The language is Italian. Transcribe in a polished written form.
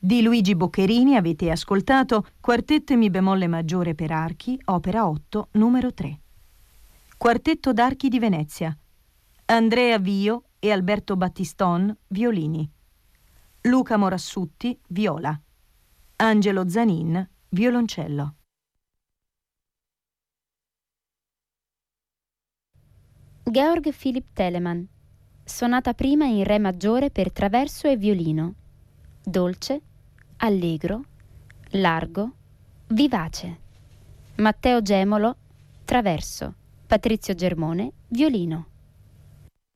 Di Luigi Boccherini avete ascoltato Quartetto in Mi bemolle maggiore per archi, opera 8, numero 3. Quartetto d'archi di Venezia. Andrea Vio e Alberto Battiston, violini. Luca Morassutti, viola. Angelo Zanin, violoncello. Georg Philipp Telemann. Sonata prima in re maggiore per traverso e violino. Dolce, allegro, largo, vivace. Matteo Gemolo, traverso. Patrizio Germone, violino.